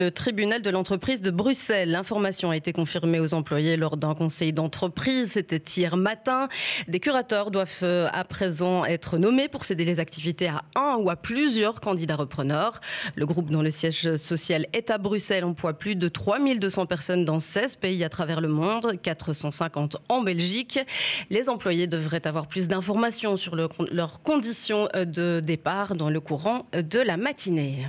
Le tribunal de l'entreprise de Bruxelles. L'information a été confirmée aux employés lors d'un conseil d'entreprise. C'était hier matin. Des curateurs doivent à présent être nommés pour céder les activités à un ou à plusieurs candidats repreneurs. Le groupe dont le siège social est à Bruxelles emploie plus de 3200 personnes dans 16 pays à travers le monde, 450 en Belgique. Les employés devraient avoir plus d'informations sur leurs conditions de départ dans le courant de la matinée.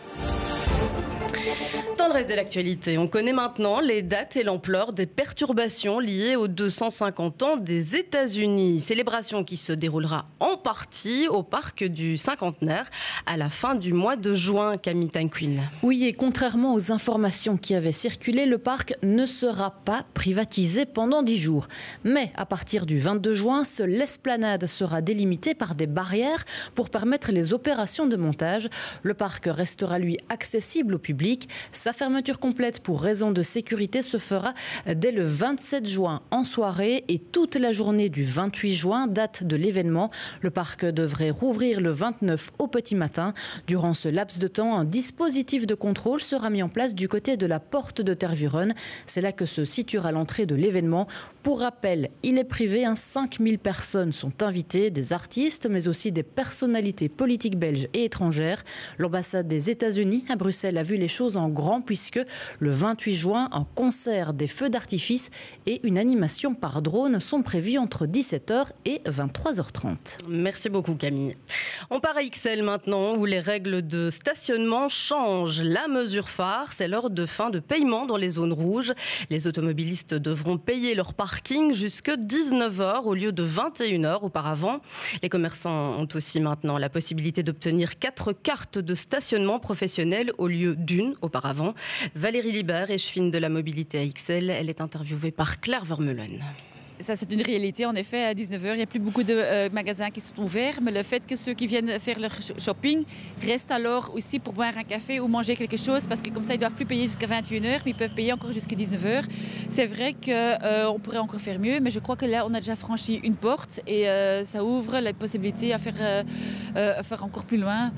Dans le reste de l'actualité, on connaît maintenant les dates et l'ampleur des perturbations liées aux 250 ans des États-Unis. Célébration qui se déroulera en partie au parc du Cinquantenaire à la fin du mois de juin, Camille Tanquin. Oui, et contrairement aux informations qui avaient circulé, le parc ne sera pas privatisé pendant 10 jours. Mais à partir du 22 juin, seule l'esplanade sera délimitée par des barrières pour permettre les opérations de montage. Le parc restera, lui, accessible au public. Sa fermeture complète pour raison de sécurité se fera dès le 27 juin en soirée et toute la journée du 28 juin, date de l'événement. Le parc devrait rouvrir le 29 au petit matin. Durant ce laps de temps, un dispositif de contrôle sera mis en place du côté de la porte de Tervuren. C'est là que se situera l'entrée de l'événement. Pour rappel, il est privé, 5000 personnes sont invitées, des artistes, mais aussi des personnalités politiques belges et étrangères. L'ambassade des États-Unis à Bruxelles a vu les choses en grand puisque le 28 juin, un concert des feux d'artifice et une animation par drone sont prévus entre 17h et 23h30. Merci beaucoup Camille. On part à Ixelles maintenant où les règles de stationnement changent. La mesure phare, c'est l'heure de fin de paiement dans les zones rouges. Les automobilistes devront payer leur parking jusque 19h au lieu de 21h auparavant. Les commerçants ont aussi maintenant la possibilité d'obtenir 4 cartes de stationnement professionnel au lieu d'une auparavant. Valérie Libert, échevine de la mobilité à Ixelles, elle est interviewée par Claire Vermeulen. Ça, c'est une réalité. En effet, à 19h, il n'y a plus beaucoup de magasins qui sont ouverts, mais le fait que ceux qui viennent faire leur shopping restent alors aussi pour boire un café ou manger quelque chose, parce que comme ça, ils ne doivent plus payer jusqu'à 21h, mais ils peuvent payer encore jusqu'à 19h. C'est vrai qu'on pourrait encore faire mieux, mais je crois que là, on a déjà franchi une porte et ça ouvre la possibilité à faire encore plus loin,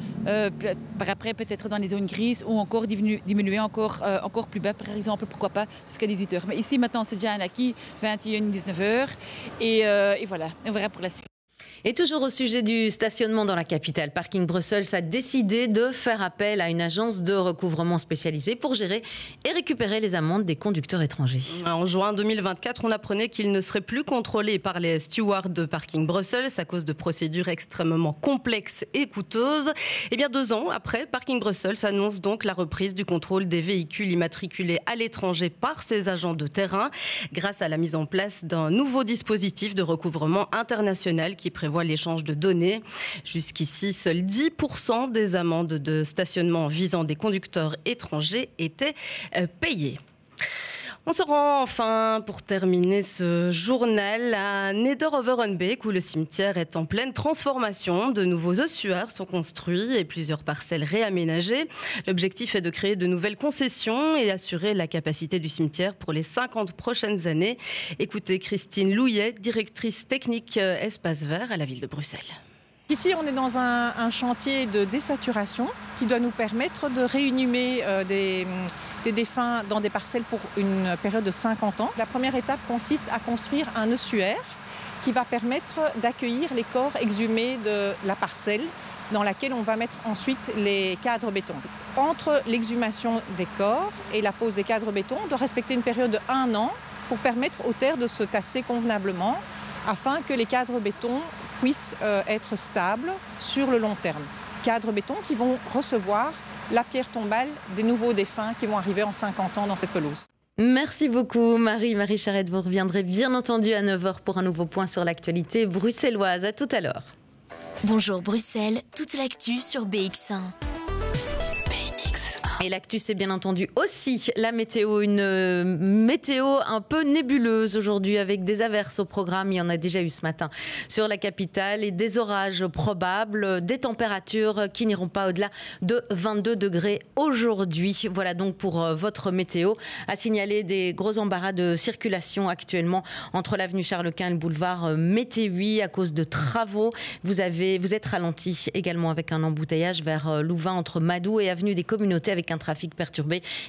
par après peut-être dans les zones grises ou encore diminuer encore plus bas, par exemple, pourquoi pas jusqu'à 18h. Mais ici, maintenant, c'est déjà un acquis, 21, 19h. Et voilà, on verra pour la suite. Et toujours au sujet du stationnement dans la capitale, Parking Brussels a décidé de faire appel à une agence de recouvrement spécialisée pour gérer et récupérer les amendes des conducteurs étrangers. En juin 2024, on apprenait qu'ils ne seraient plus contrôlés par les stewards de Parking Brussels à cause de procédures extrêmement complexes et coûteuses. Et bien 2 ans après, Parking Brussels annonce donc la reprise du contrôle des véhicules immatriculés à l'étranger par ses agents de terrain grâce à la mise en place d'un nouveau dispositif de recouvrement international qui prévoit l'échange de données. Jusqu'ici, seuls 10% des amendes de stationnement visant des conducteurs étrangers étaient payées. On se rend enfin, pour terminer ce journal, à Neder-Overenbeek où le cimetière est en pleine transformation. De nouveaux ossuaires sont construits et plusieurs parcelles réaménagées. L'objectif est de créer de nouvelles concessions et assurer la capacité du cimetière pour les 50 prochaines années. Écoutez Christine Louillet, directrice technique Espace Vert à la ville de Bruxelles. Ici, on est dans un chantier de désaturation qui doit nous permettre de réinhumer des défunts dans des parcelles pour une période de 50 ans. La première étape consiste à construire un ossuaire qui va permettre d'accueillir les corps exhumés de la parcelle dans laquelle on va mettre ensuite les cadres béton. Entre l'exhumation des corps et la pose des cadres béton, on doit respecter une période de 1 an pour permettre aux terres de se tasser convenablement afin que les cadres béton puissent être stables sur le long terme. Cadres béton qui vont recevoir la pierre tombale des nouveaux défunts qui vont arriver en 50 ans dans cette pelouse. Merci beaucoup Marie Charette. Vous reviendrez bien entendu à 9h pour un nouveau point sur l'actualité bruxelloise. À tout à l'heure. Bonjour Bruxelles, toute l'actu sur BX1. Et l'actu, c'est bien entendu aussi la météo. Une météo un peu nébuleuse aujourd'hui avec des averses au programme. Il y en a déjà eu ce matin sur la capitale et des orages probables, des températures qui n'iront pas au-delà de 22 degrés aujourd'hui. Voilà donc pour votre météo. À signaler des gros embarras de circulation actuellement entre l'avenue Charles-Quint et le boulevard Météhui à cause de travaux. Vous êtes ralenti également avec un embouteillage vers Louvain entre Madou et avenue des Communautés avec avec un trafic perturbé